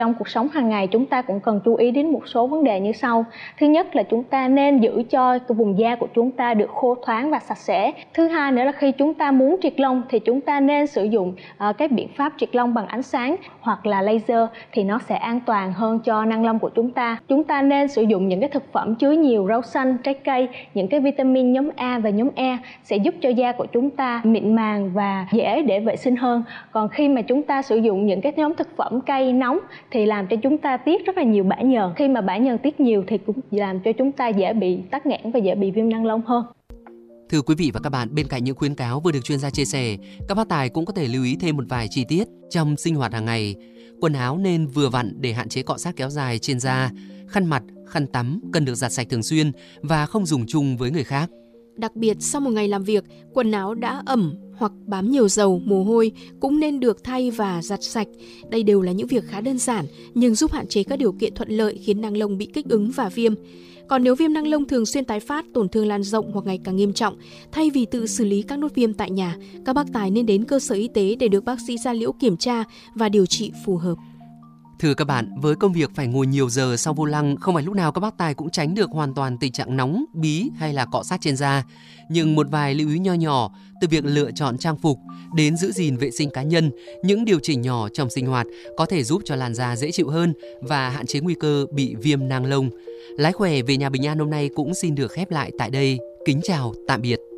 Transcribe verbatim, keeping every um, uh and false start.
Trong cuộc sống hàng ngày chúng ta cũng cần chú ý đến một số vấn đề như sau. Thứ nhất là chúng ta nên giữ cho cái vùng da của chúng ta được khô thoáng và sạch sẽ. Thứ hai nữa là khi chúng ta muốn triệt lông thì chúng ta nên sử dụng uh, cái biện pháp triệt lông bằng ánh sáng hoặc là laser thì nó sẽ an toàn hơn cho nang lông của chúng ta. Chúng ta nên sử dụng những cái thực phẩm chứa nhiều rau xanh, trái cây, những cái vitamin nhóm A và nhóm E sẽ giúp cho da của chúng ta mịn màng và dễ để vệ sinh hơn. Còn khi mà chúng ta sử dụng những cái nhóm thực phẩm cây nóng thì làm cho chúng ta tiết rất là nhiều bã nhờn. Khi mà bã nhờn tiết nhiều thì cũng làm cho chúng ta dễ bị tắc nghẽn và dễ bị viêm nang lông hơn. Thưa quý vị và các bạn, bên cạnh những khuyến cáo vừa được chuyên gia chia sẻ, các bác tài cũng có thể lưu ý thêm một vài chi tiết trong sinh hoạt hàng ngày. Quần áo nên vừa vặn để hạn chế cọ xát kéo dài trên da. Khăn mặt, khăn tắm cần được giặt sạch thường xuyên và không dùng chung với người khác. Đặc biệt sau một ngày làm việc, quần áo đã ẩm hoặc bám nhiều dầu, mồ hôi cũng nên được thay và giặt sạch. Đây đều là những việc khá đơn giản nhưng giúp hạn chế các điều kiện thuận lợi khiến nang lông bị kích ứng và viêm. Còn nếu viêm nang lông thường xuyên tái phát, tổn thương lan rộng hoặc ngày càng nghiêm trọng, thay vì tự xử lý các nốt viêm tại nhà, các bác tài nên đến cơ sở y tế để được bác sĩ da liễu kiểm tra và điều trị phù hợp. Thưa các bạn, với công việc phải ngồi nhiều giờ sau vô lăng, không phải lúc nào các bác tài cũng tránh được hoàn toàn tình trạng nóng, bí hay là cọ sát trên da. Nhưng một vài lưu ý nho nhỏ, từ việc lựa chọn trang phục đến giữ gìn vệ sinh cá nhân, những điều chỉnh nhỏ trong sinh hoạt có thể giúp cho làn da dễ chịu hơn và hạn chế nguy cơ bị viêm nang lông. Lái khỏe về nhà bình an hôm nay cũng xin được khép lại tại đây. Kính chào, tạm biệt.